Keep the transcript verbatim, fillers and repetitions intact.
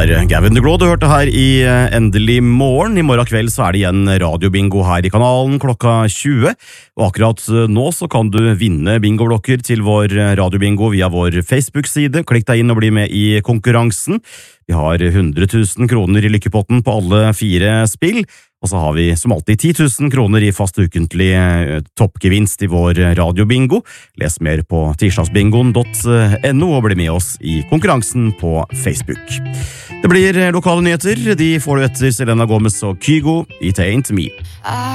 var Gavin DeGraw du hørte her i Endelig morgen. I morgen kveld så er det igjen radiobingo her i kanalen klokka tjue. Og akkurat nå så kan du vinne bingoblokker til vår radiobingo via vår Facebook-side. Klikk deg inn og bli med i konkurransen. Vi har hundre tusen kroner i lykkepotten på alle fire spill. Og så har vi som alltid ti tusen kroner i fast ukentlig toppgevinst i vår radiobingo. Les mer på tirsdagsbingoen punktum no og bli med oss i konkurransen på Facebook. Det blir lokale nyheter. De får du etter Selena Gomez og Kygo. It ain't me.